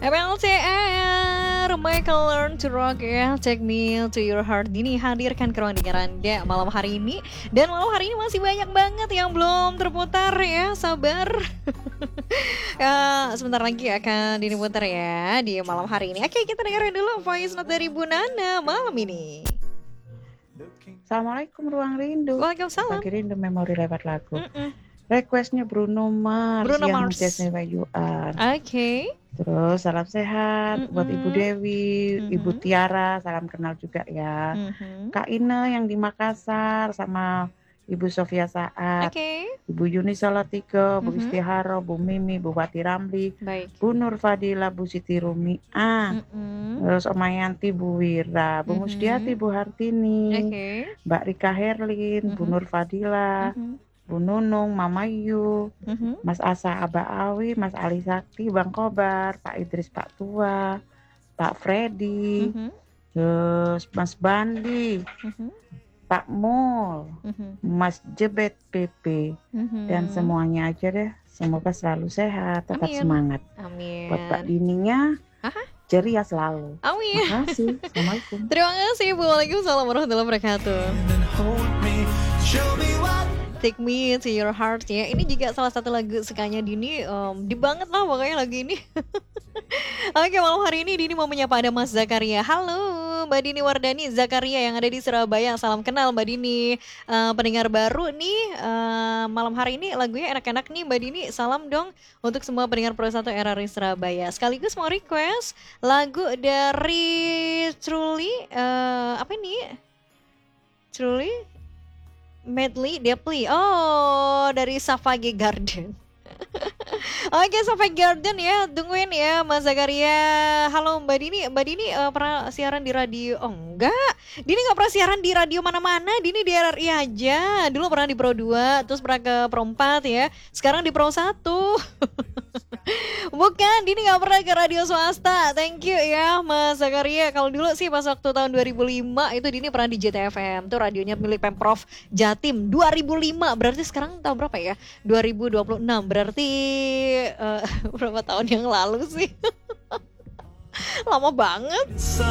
MLCR, Michael Learn to Rock ya, Take Me to Your Heart. Dini hadirkan ke ruang dengar Anda malam hari ini. Dan malam hari ini masih banyak banget yang belum terputar ya, sabar. Ya, sebentar lagi akan Dini putar ya di malam hari ini. Oke, kita dengerin dulu voice note dari Bu Nana malam ini. Assalamualaikum Ruang Rindu. Waalaikumsalam. Pagi Rindu memori lewat lagu. Requestnya Bruno Mars yang Just Where You Are. Oke. Terus salam sehat buat Ibu Dewi, Ibu Tiara, salam kenal juga ya. Kak Ine yang di Makassar sama Ibu Sofia Saat, Ibu Yuni Salatiga, Bu Istiharo, Bu Mimi, Bu Wati Ramli, Bu Nur Fadila, Bu Siti Rumi, terus Om Mayanti, Bu Wira, Bu Musdiati, Bu Hartini, Mbak Rika Herlin, Bu Nur Fadila, Bu Nunung, Mama Yu, Mas Asa Aba Awi, Mas Ali Sakti, Bang Kobar, Pak Idris Pak Tua, Pak Freddy, terus Mas Bandi, Pak Mul, Mas Jebet PP, dan semuanya aja deh. Semoga selalu sehat, tetap semangat. Amin. Buat Pak Dininya, ceria selalu. Amin. Terima kasih. Assalamualaikum. Terima kasih Bu. Waalaikumsalam warahmatullahi wabarakatuh. Take Me to Your Heart ya. Ini juga salah satu lagu sukanya Dini, di banget lah pokoknya lagu ini. Oke, malam hari ini Dini mau menyapa ada Mas Zakaria. Halo Mbak Dini Wardani Zakaria yang ada di Surabaya. Salam kenal Mbak Dini. Pendengar baru nih, malam hari ini lagunya enak-enak nih Mbak Dini. Salam dong untuk semua pendengar Pro 1 RRI Surabaya. Sekaligus mau request lagu dari Truly, apa ini? Truly Medley Deeply. Oh, dari Savage Garden. Oke, Savage Garden ya, tungguin ya Mas Zakaria. Halo Mbak Dini. Mbak Dini pernah siaran di radio? Oh enggak, Dini gak pernah siaran di radio mana-mana. Dini di RRI aja. Dulu pernah di Pro 2, terus pernah ke Pro 4 ya. Sekarang di Pro 1. Bukan, Dini gak pernah ke radio swasta. Thank you ya Mas Zakaria. Kalau dulu sih pas waktu tahun 2005 itu Dini pernah di JTFM. Itu radionya milik Pemprov Jatim 2005. Berarti sekarang tahun berapa ya? 2026. Berarti berapa tahun yang lalu sih? Lama banget.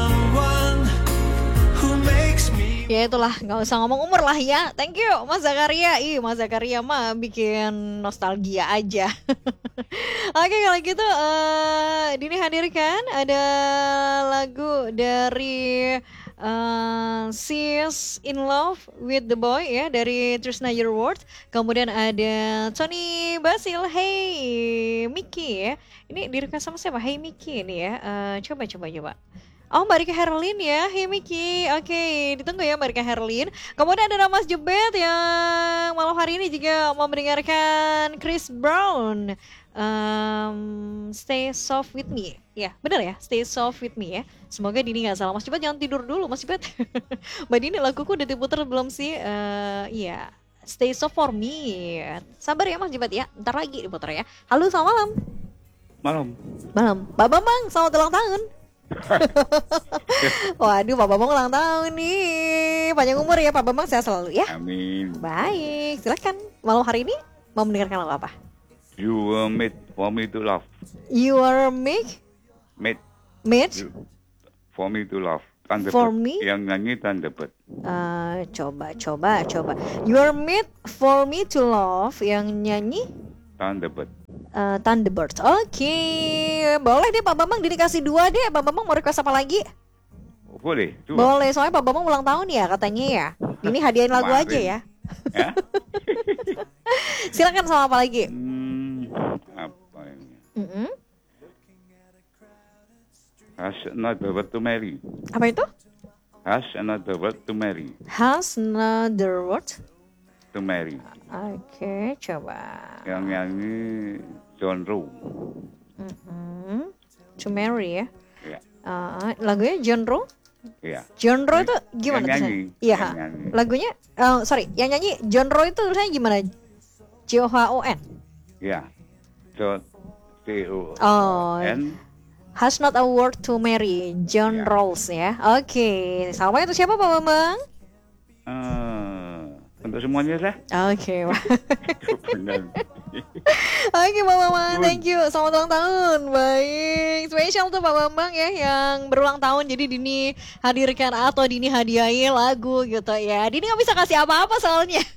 Ya itulah, gak usah ngomong umur lah ya. Thank you Mas Zakaria. Mas Zakaria mah bikin nostalgia aja. Oke, kalau gitu Dini hadirkan ada lagu dari She's in Love with the Boy ya, dari Trisna Your World. Kemudian ada Tony Basil, Hey Mickey ya. Ini di-request sama siapa? Hey Mickey ini ya. Coba. Oh, Mbak Rika Herlin ya, Hey Miki. Oke, ditunggu ya Mbak Rika Herlin. Kemudian ada Mas Jebet yang malam hari ini juga mau mendengarkan Chris Brown, Stay Soft With Me. Ya, benar ya, Stay Soft With Me ya. Semoga Dini gak salah. Mas Jebet jangan tidur dulu, Mas Jebet. Mbak Dini, laguku udah diputar belum sih? Iya, Stay Soft For Me. Sabar ya Mas Jebet ya, ntar lagi diputar ya. Halo, selamat malam. Malam. Pak Bambang, selamat ulang tahun. Waduh, Pak Bambang ulang tahun nih. Panjang umur ya Pak Bambang, sehat selalu ya. Amin. Baik, silakan. Malam hari ini mau mendengarkan lagu apa? You were made for me to love. You are made for me to love. Thunderbird. For me? Yang nyanyi Thunderbird. Coba. You are made for me to love. Yang nyanyi Thunderbird. Thunderbird. Oke, boleh deh Pak Bambang, dikasih 2 deh. Pak Bambang mau request apa lagi? Boleh. Boleh, soalnya Pak Bambang ulang tahun ya katanya ya. Ini hadiahin lagu aja ya. Silakan, sama apa lagi? Apa ini? Has another word to marry. Apa itu? Has another word to marry. Has another word to marry. Oke, coba. Yang nyanyi John Rowe. To marry ya. Iya. Lagunya John Rowe? Iya. John Rowe itu gimana tulisannya? Iya. Lagunya yang nyanyi John Rowe itu tulisannya gimana? John. Iya. John C-O-N. Has not a word to marry, John Rawls ya. Oke, sama itu siapa Pak Bambang? untuk semuanya lah. Oke, Kebanyakan. Oke, Pak Bambang, thank you. Selamat ulang tahun. Baik, spesial tuh Pak Bambang ya yang berulang tahun. Jadi Dini hadirkan atau Dini hadiahi lagu gitu ya. Dini nggak bisa kasih apa-apa soalnya.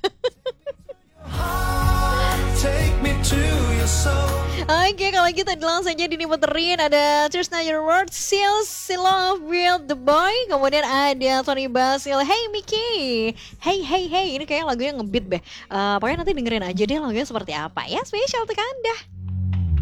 Oke, kalau gitu langsung aja Dini puterin. Ada Tears Not Your Words, Seals, In Love With The Boy. Kemudian ada Tony Basil, Hey Mickey, Hey Hey Hey. Ini kayak lagunya ngebeat deh. Pokoknya nanti dengerin aja deh lagunya seperti apa ya. Spesial untuk Anda.